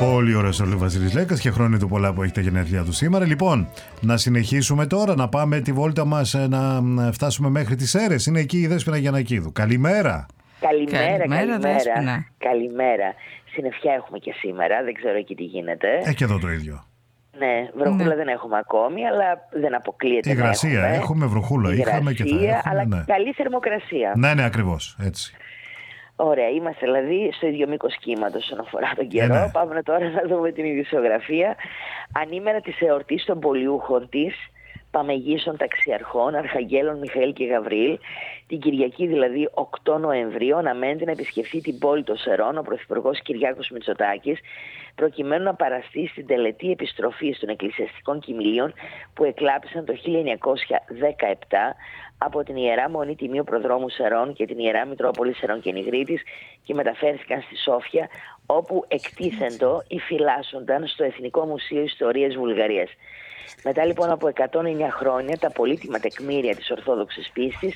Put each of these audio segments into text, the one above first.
Πολύ ωραίος ο Βασίλης Λέκας και χρόνια του πολλά που έχει τα γενέθλιά του σήμερα. Λοιπόν, να συνεχίσουμε τώρα, να πάμε τη βόλτα μας, να φτάσουμε μέχρι τις Σέρρες. Είναι εκεί η Δέσποινα Γιαννακίδου. Καλημέρα. Καλημέρα. Δέσποινα. Καλημέρα. Συννεφιά έχουμε και σήμερα, δεν ξέρω εκεί τι γίνεται. Και εδώ το ίδιο. Ναι, βροχούλα δεν έχουμε ακόμη, αλλά δεν αποκλείεται. Υγρασία έχουμε, βροχούλα είχαμε και θα έχουμε. Αλλά καλή θερμοκρασία. Ναι, ακριβώς, έτσι. Ωραία, είμαστε δηλαδή στο ίδιο μήκος κύματος όσον αφορά τον καιρό. Ναι. Πάμε τώρα να δούμε την ειδησιογραφία. Ανήμερα της εορτής των πολιούχων της, Παμεγείσων Ταξιαρχών, Αρχαγγέλων Μιχαήλ και Γαβρίλ, την Κυριακή δηλαδή 8 Νοεμβρίου, αναμένεται να επισκεφθεί την πόλη των Σερών ο Πρωθυπουργός Κυριάκος Μητσοτάκης, προκειμένου να παραστεί στην τελετή επιστροφής των εκκλησιαστικών κοιμηλίων που εκλάπησαν το 1917 από την Ιερά Μονή Τιμίου Προδρόμου Σερών και την Ιερά Μητρόπολη Σερών και Νιγρίτης και μεταφέρθηκαν στη Σόφια, όπου εκτίθεντο ή φυλάσσονταν στο Εθνικό Μουσείο Ιστορίας Βουλγαρίας. Μετά λοιπόν από 109 χρόνια τα πολύτιμα τεκμήρια της Ορθόδοξης πίστης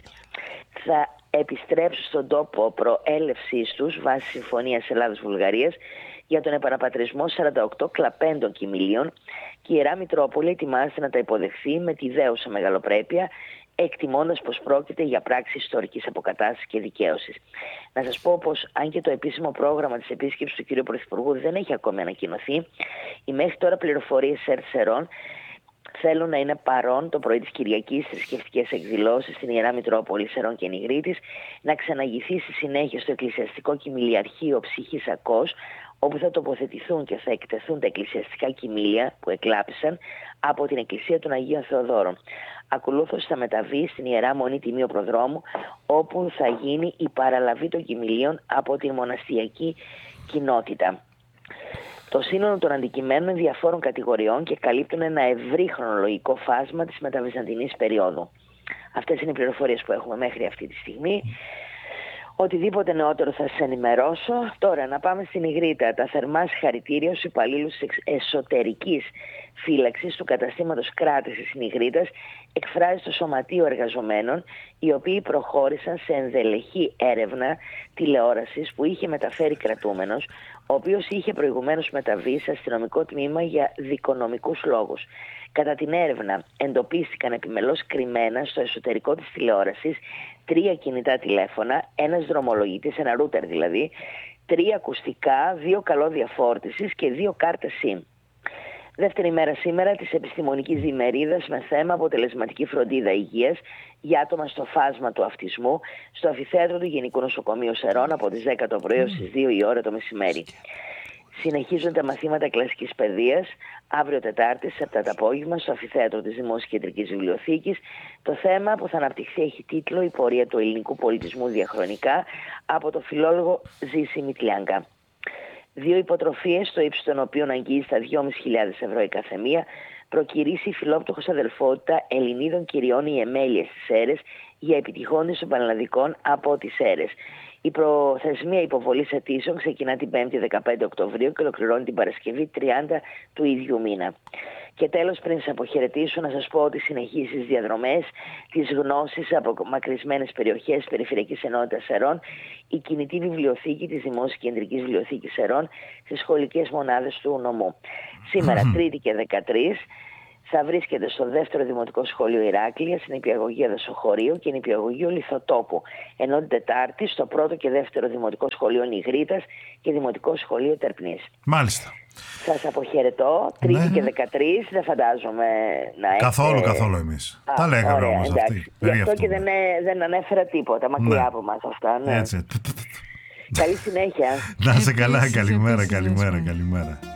θα επιστρέψουν στον τόπο προέλευσής τους βάσει Συμφωνίας Ελλάδας-Βουλγαρίας για τον επαναπατρισμό 48 κλαπέντων κοιμηλίων και η Ιερά Μητρόπολη ετοιμάζεται να τα υποδεχθεί με τη δέουσα μεγαλοπρέπεια, εκτιμώντας πως πρόκειται για πράξη ιστορικής αποκατάστασης και δικαίωσης. Να σας πω πως αν και το επίσημο πρόγραμμα της επίσκεψης του κ. Πρωθυπουργού δεν έχει ακόμη ανακοινωθεί, οι μέχρι τώρα πληροφορίες Σερών θέλουν να είναι παρόν το πρωί της Κυριακής στις θρησκευτικές εκδηλώσεις στην Ιερά Μητρόπολη Σερών και Νιγρίτης, να ξαναγηθεί στη συνέχεια στο εκκλησιαστικό κοιμηλιαρχείο Ψυχής Ακός, όπου θα τοποθετηθούν και θα εκτεθούν τα εκκλησιαστικά κοιμήλια που εκλάπησαν από την Εκκλησία των Αγίων Θεοδόρων. Ακολούθως θα μεταβεί στην Ιερά Μονή Τιμίου Προδρόμου, όπου θα γίνει η παραλαβή των κοιμηλίων από την μοναστηριακή κοινότητα. Το σύνολο των αντικειμένων είναι διαφόρων κατηγοριών και καλύπτουν ένα ευρύ χρονολογικό φάσμα της μεταβυζαντινής περίοδου. Αυτές είναι οι πληροφορίες που έχουμε μέχρι αυτή τη στιγμή. Οτιδήποτε νεότερο θα σας ενημερώσω. Τώρα να πάμε στην Ιγρήτα. Τα θερμά συγχαρητήρια στους υπαλλήλους εσωτερικής φύλαξης του καταστήματος κράτησης στην Ιγρήτας εκφράζει το Σωματείο Εργαζομένων, οι οποίοι προχώρησαν σε ενδελεχή έρευνα τηλεόρασης που είχε μεταφέρει κρατούμενος, ο οποίος είχε προηγουμένως μεταβεί σε αστυνομικό τμήμα για δικονομικούς λόγους. Κατά την έρευνα εντοπίστηκαν επιμελώς κρυμμένα στο εσωτερικό της τηλεόρασης 3 κινητά τηλέφωνα, ένας δρομολογητής, ένα ρούτερ δηλαδή, 3 ακουστικά, 2 καλώδια φόρτισης και 2 κάρτες SIM. Δεύτερη μέρα σήμερα της επιστημονικής διημερίδας με θέμα αποτελεσματική φροντίδα υγείας για άτομα στο φάσμα του αυτισμού στο αμφιθέατρο του Γενικού Νοσοκομείου Σερών από τις 10 το πρωί στις 2 η ώρα το μεσημέρι. Συνεχίζονται τα μαθήματα κλασικής παιδείας αύριο Τετάρτη στις 7 το απόγευμα στο αμφιθέατρο της Δημόσιας Κεντρικής Βιβλιοθήκης. Το θέμα που θα αναπτυχθεί έχει τίτλο «Η πορεία του ελληνικού πολιτισμού διαχρονικά» από το φιλόλογο Ζήση Μητλιάγκα. 2 υποτροφίες, το ύψος των οποίων αγγίζει τα 2.500 ευρώ η καθεμία, προκυρήσει η φιλόπτωχος αδελφότητα Ελληνίδων κυριών οι Εμέλειες στις Σέρρες για επιτυχώντες των Πανελλαδικών από τις Σέρρες. Η προθεσμία υποβολής αιτήσεων ξεκινά την 5η 15 Οκτωβρίου και ολοκληρώνει την Παρασκευή 30 του ίδιου μήνα. Και τέλος, πριν σας αποχαιρετήσω, να σας πω ότι συνεχίζει τις διαδρομές της γνώσης από μακρισμένες περιοχές της Περιφερειακής Ενότητας Σερών η κινητή βιβλιοθήκη της Δημόσιας Κεντρικής Βιβλιοθήκης Σερών στις σχολικές μονάδες του νομού. Σήμερα, Τρίτη και 13, θα βρίσκεται στο 2ο Δημοτικό Σχολείο Ηράκλεια, στην Νηπιαγωγείο Δασοχωρίου και Νηπιαγωγείο Λιθοτόπου, ενώ την Τετάρτη στο 1ο και 2ο Δημοτικό Σχολείο Νιγρήτας και Δημοτικό Σχολείο Τερπνής. Μάλιστα. Σας αποχαιρετώ. Τρίτη και 13 δεν φαντάζομαι να έχετε... Καθόλου εμείς. Τα λέγαμε όμως αυτοί. Γι' αυτό και δεν ανέφερα τίποτα. Μακριά από μας αυτά. Ναι. Έτσι. Καλή συνέχεια. Να είσαι καλά. Καλημέρα.